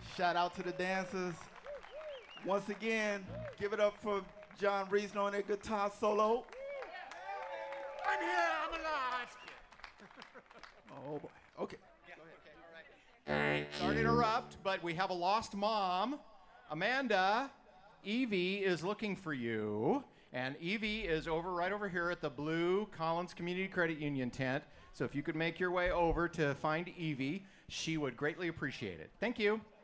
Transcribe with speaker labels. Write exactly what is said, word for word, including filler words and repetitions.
Speaker 1: Shout out to the dancers. Once again, give it up for John Reesner on their guitar solo.
Speaker 2: I'm here, I'm alive.
Speaker 1: Oh boy. Okay.
Speaker 2: Yeah, okay, all right. Sorry to interrupt, but we have a lost mom. Amanda, Evie is looking for you. And Evie is over right over here at the blue Collins Community Credit Union tent. So if you could make your way over to find Evie, she would greatly appreciate it. Thank you.